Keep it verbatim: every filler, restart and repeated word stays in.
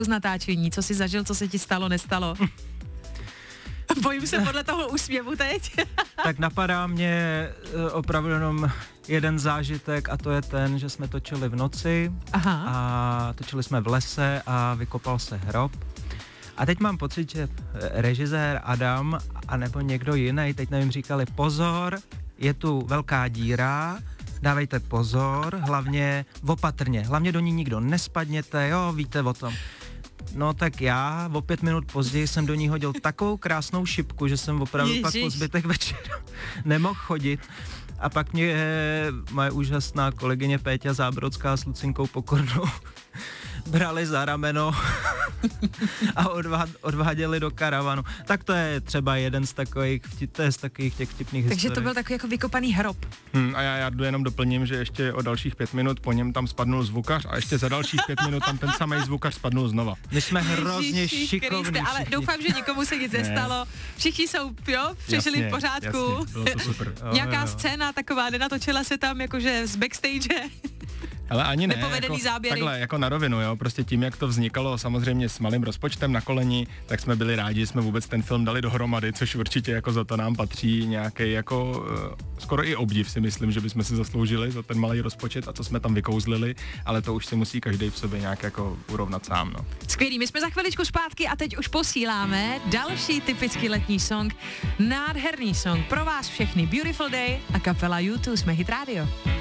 z natáčení, co jsi zažil, co se ti stalo, nestalo? Bojím se podle toho úsměvu teď. Tak napadá mě opravdu jenom jeden zážitek a to je ten, že jsme točili v noci. Aha. A točili jsme v lese a vykopal se hrob. A teď mám pocit, že režisér Adam a nebo někdo jiný, teď nevím, říkali pozor, je tu velká díra, dávejte pozor, hlavně opatrně, hlavně do ní nikdo nespadněte, jo, víte o tom. No tak já o pět minut později jsem do ní hodil takovou krásnou šipku, že jsem opravdu Ježiš. pak po zbytek večera nemohl chodit. A pak mě moje úžasná kolegyně Péťa Zábrodská s Lucinkou Pokornou brali za rameno a odvá, odváděli do karavanu. Tak to je třeba jeden z takových, to je z takových těch vtipných Takže historií. to byl takový jako vykopaný hrob. Hmm, a já, já jenom doplním, že ještě o dalších pět minut po něm tam spadnul zvukař a ještě za dalších pět minut tam ten samý zvukař spadnul znova. My jsme hrozně Ježiši šikovní. Kriste, ale doufám, že nikomu se nic nestalo. Všichni jsou, jo, přišli jasně, v pořádku. Jasně, bylo to super. Nějaká scéna taková, nenatočila se tam jakože z backstage. Ale ani ne, Nepovedený jako, záběry. takhle jako na rovinu, jo, prostě tím, jak to vznikalo samozřejmě s malým rozpočtem na koleni, tak jsme byli rádi, že jsme vůbec ten film dali dohromady, což určitě jako za to nám patří nějaký jako uh, skoro i obdiv, si myslím, že bychom si zasloužili za ten malý rozpočet a co jsme tam vykouzlili, ale to už si musí každý v sobě nějak jako urovnat sám, no. Skvělý, my jsme za chviličku zpátky a teď už posíláme další typický letní song, nádherný song pro vás všechny, Beautiful Day a kapela U dva, jsme Hit Radio.